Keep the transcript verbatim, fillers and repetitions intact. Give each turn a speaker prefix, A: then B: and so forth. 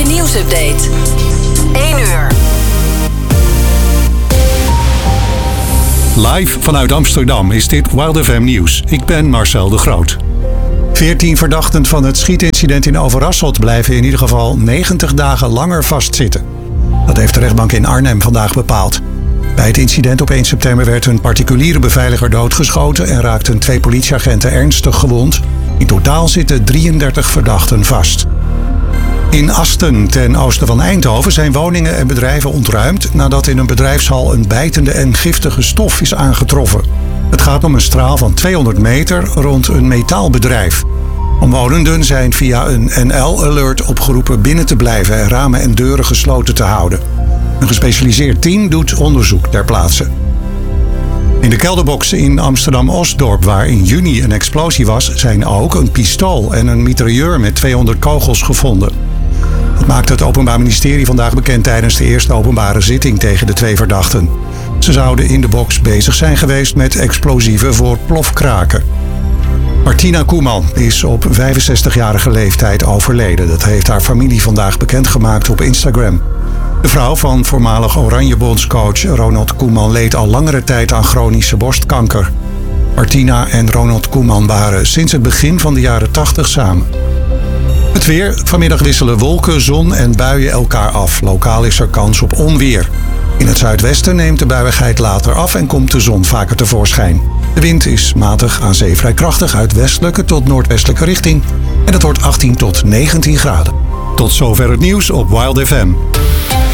A: Nieuwsupdate. één uur.
B: Live vanuit Amsterdam is dit Wild F M Nieuws. Ik ben Marcel de Groot. veertien verdachten van het schietincident in Overasselt blijven in ieder geval negentig dagen langer vastzitten. Dat heeft de rechtbank in Arnhem vandaag bepaald. Bij het incident op één september werd een particuliere beveiliger doodgeschoten en raakten twee politieagenten ernstig gewond. In totaal zitten drieëndertig verdachten vast. In Asten, ten oosten van Eindhoven, zijn woningen en bedrijven ontruimd nadat in een bedrijfshal een bijtende en giftige stof is aangetroffen. Het gaat om een straal van tweehonderd meter rond een metaalbedrijf. Omwonenden zijn via een N L-alert opgeroepen binnen te blijven en ramen en deuren gesloten te houden. Een gespecialiseerd team doet onderzoek ter plaatse. In de kelderbox in Amsterdam-Osdorp, waar in juni een explosie was, zijn ook een pistool en een mitrailleur met tweehonderd kogels gevonden. Dat maakte het Openbaar Ministerie vandaag bekend tijdens de eerste openbare zitting tegen de twee verdachten. Ze zouden in de box bezig zijn geweest met explosieven voor plofkraken. Martina Koeman is op vijfenzestigjarige leeftijd overleden. Dat heeft haar familie vandaag bekendgemaakt op Instagram. De vrouw van voormalig Oranje-bondscoach Ronald Koeman leed al langere tijd aan chronische borstkanker. Martina en Ronald Koeman waren sinds het begin van de jaren tachtig samen. Het weer. Vanmiddag wisselen wolken, zon en buien elkaar af. Lokaal is er kans op onweer. In het zuidwesten neemt de buiigheid later af en komt de zon vaker tevoorschijn. De wind is matig aan zee vrij krachtig uit westelijke tot noordwestelijke richting. En het wordt achttien tot negentien graden. Tot zover het nieuws op Wild F M.